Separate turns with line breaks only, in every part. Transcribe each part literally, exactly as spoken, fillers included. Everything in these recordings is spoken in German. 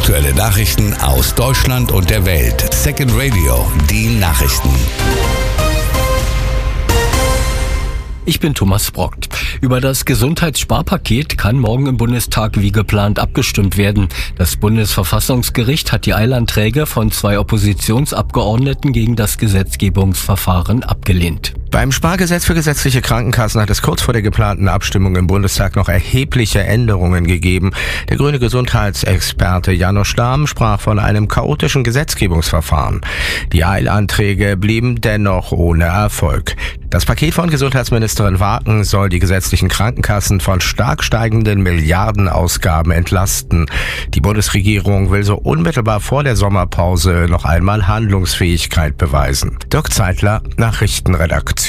Aktuelle Nachrichten aus Deutschland und der Welt. Second Radio, die Nachrichten.
Ich bin Thomas Brockt. Über das Gesundheitssparpaket kann morgen im Bundestag wie geplant abgestimmt werden. Das Bundesverfassungsgericht hat die Eilanträge von zwei Oppositionsabgeordneten gegen das Gesetzgebungsverfahren abgelehnt.
Beim Spargesetz für gesetzliche Krankenkassen hat es kurz vor der geplanten Abstimmung im Bundestag noch erhebliche Änderungen gegeben. Der grüne Gesundheitsexperte Janosch Dahm sprach von einem chaotischen Gesetzgebungsverfahren. Die Eilanträge blieben dennoch ohne Erfolg. Das Paket von Gesundheitsministerin Waken soll die gesetzlichen Krankenkassen von stark steigenden Milliardenausgaben entlasten. Die Bundesregierung will so unmittelbar vor der Sommerpause noch einmal Handlungsfähigkeit beweisen. Dirk Zeitler, Nachrichtenredaktion.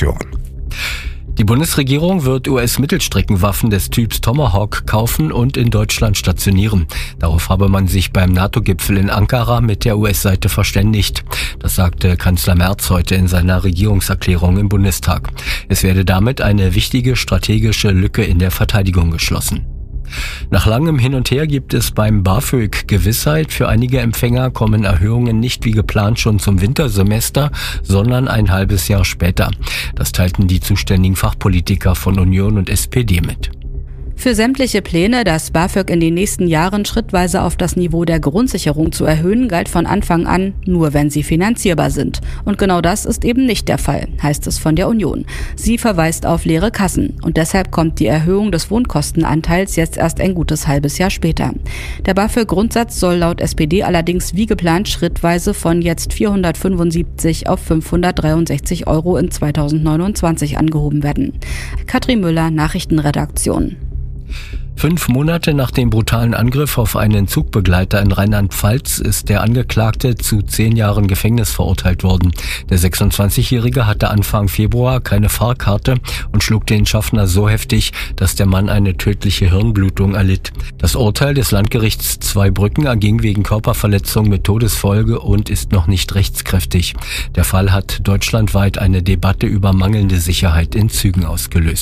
Die Bundesregierung wird U S-Mittelstreckenwaffen des Typs Tomahawk kaufen und in Deutschland stationieren. Darauf habe man sich beim NATO-Gipfel in Ankara mit der U S-Seite verständigt. Das sagte Kanzler Merz heute in seiner Regierungserklärung im Bundestag. Es werde damit eine wichtige strategische Lücke in der Verteidigung geschlossen. Nach langem Hin und Her gibt es beim BAföG Gewissheit. Für einige Empfänger kommen Erhöhungen nicht wie geplant schon zum Wintersemester, sondern ein halbes Jahr später. Das teilten die zuständigen Fachpolitiker von Union und S P D mit.
Für sämtliche Pläne, das BAföG in den nächsten Jahren schrittweise auf das Niveau der Grundsicherung zu erhöhen, galt von Anfang an, nur wenn sie finanzierbar sind. Und genau das ist eben nicht der Fall, heißt es von der Union. Sie verweist auf leere Kassen und deshalb kommt die Erhöhung des Wohnkostenanteils jetzt erst ein gutes halbes Jahr später. Der BAföG-Grundsatz soll laut S P D allerdings wie geplant schrittweise von jetzt vierhundertfünfundsiebzig auf fünfhundertdreiundsechzig Euro in zweitausendneunundzwanzig angehoben werden. Katrin Müller, Nachrichtenredaktion.
Fünf Monate nach dem brutalen Angriff auf einen Zugbegleiter in Rheinland-Pfalz ist der Angeklagte zu zehn Jahren Gefängnis verurteilt worden. Der sechsundzwanzigjährige hatte Anfang Februar keine Fahrkarte und schlug den Schaffner so heftig, dass der Mann eine tödliche Hirnblutung erlitt. Das Urteil des Landgerichts Zweibrücken erging wegen Körperverletzung mit Todesfolge und ist noch nicht rechtskräftig. Der Fall hat deutschlandweit eine Debatte über mangelnde Sicherheit in Zügen ausgelöst.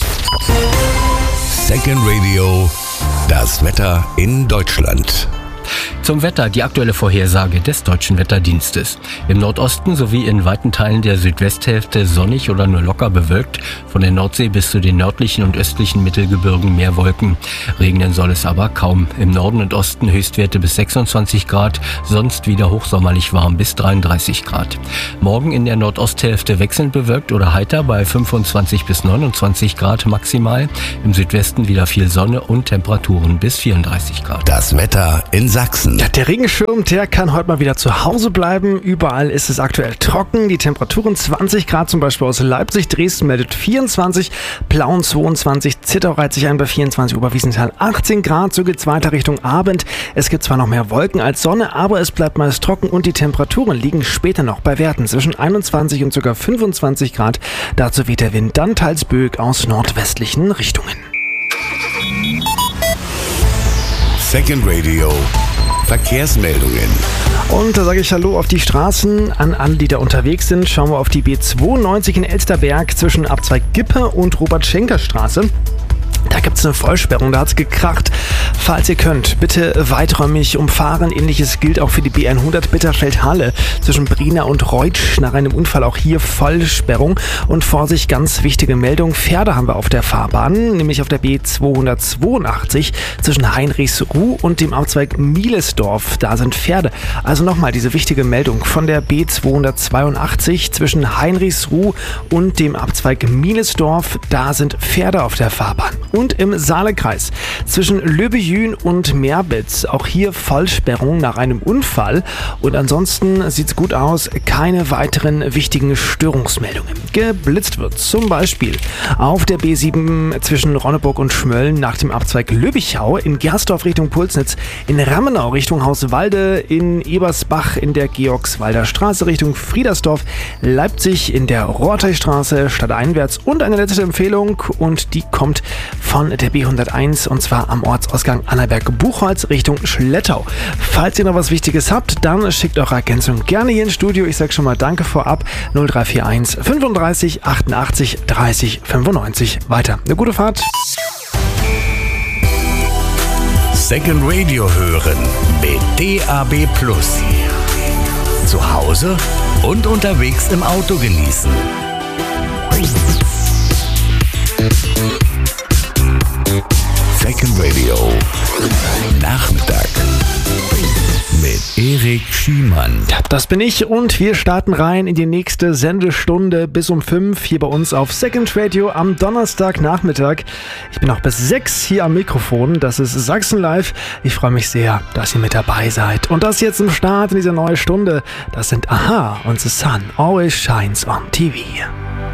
Second Radio, das Wetter in Deutschland.
Zum Wetter die aktuelle Vorhersage des Deutschen Wetterdienstes. Im Nordosten sowie in weiten Teilen der Südwesthälfte sonnig oder nur locker bewölkt. Von der Nordsee bis zu den nördlichen und östlichen Mittelgebirgen mehr Wolken. Regnen soll es aber kaum. Im Norden und Osten Höchstwerte bis sechsundzwanzig Grad, sonst wieder hochsommerlich warm bis dreiunddreißig Grad. Morgen in der Nordosthälfte wechselnd bewölkt oder heiter bei fünfundzwanzig bis neunundzwanzig Grad maximal. Im Südwesten wieder viel Sonne und Temperaturen bis vierunddreißig Grad.
Das Wetter in Sachsen.
Der Regenschirm, der kann heute mal wieder zu Hause bleiben. Überall ist es aktuell trocken. Die Temperaturen zwanzig Grad, zum Beispiel aus Leipzig. Dresden meldet vierundzwanzig, Plauen zweiundzwanzig, Zittau reiht sich ein bei vierundzwanzig, Oberwiesenthal achtzehn Grad. So geht's weiter Richtung Abend. Es gibt zwar noch mehr Wolken als Sonne, aber es bleibt meist trocken und die Temperaturen liegen später noch bei Werten zwischen einundzwanzig und sogar fünfundzwanzig Grad. Dazu weht der Wind dann teils böig aus nordwestlichen Richtungen.
Second Radio, Verkehrsmeldungen.
Und da sage ich Hallo auf die Straßen an alle, die da unterwegs sind. Schauen wir auf die B zweiundneunzig in Elsterberg zwischen Abzweig Gippe und Robert-Schenker-Straße. Da gibt es eine Vollsperrung, da hat es gekracht. Falls ihr könnt, bitte weiträumig umfahren. Ähnliches gilt auch für die B hundert Bitterfeld-Halle zwischen Brina und Reutsch. Nach einem Unfall auch hier Vollsperrung. Und Vorsicht, ganz wichtige Meldung, Pferde haben wir auf der Fahrbahn, nämlich auf der B zweihundertzweiundachtzig zwischen Heinrichsruh und dem Abzweig Mielesdorf. Da sind Pferde. Also nochmal diese wichtige Meldung von der B zweihundertzweiundachtzig zwischen Heinrichsruh und dem Abzweig Mielesdorf. Da sind Pferde auf der Fahrbahn. Und im Saalekreis zwischen Löbejün und Merbitz, auch hier Vollsperrung nach einem Unfall. Und ansonsten sieht's gut aus, keine weiteren wichtigen Störungsmeldungen. Geblitzt wird zum Beispiel auf der B sieben zwischen Ronneburg und Schmölln nach dem Abzweig Löbichau, in Gersdorf Richtung Pulsnitz, in Rammenau Richtung Hauswalde, in Ebersbach in der Georgswalder Straße Richtung Friedersdorf, Leipzig in der Rohrteichstraße stadteinwärts und eine letzte Empfehlung und die kommt von der B hunderteins und zwar am Ortsausgang Annaberg-Buchholz Richtung Schlettau. Falls ihr noch was Wichtiges habt, dann schickt eure Ergänzung gerne hier ins Studio. Ich sage schon mal danke vorab. null drei vier eins fünfunddreißig achtundachtzig dreißig fünfundneunzig. Weiter. Eine gute Fahrt.
Second Radio hören mit D A B Plus. Zu Hause und unterwegs im Auto genießen. Second Radio Nachmittag mit Erik Schiemann.
Das bin ich und wir starten rein in die nächste Sendestunde bis um fünf hier bei uns auf Second Radio am Donnerstagnachmittag. Ich bin auch bis sechs hier am Mikrofon. Das ist Sachsen Live. Ich freue mich sehr, dass ihr mit dabei seid. Und das jetzt im Start in dieser neuen Stunde, das sind Aha und The Sun Always Shines on T V.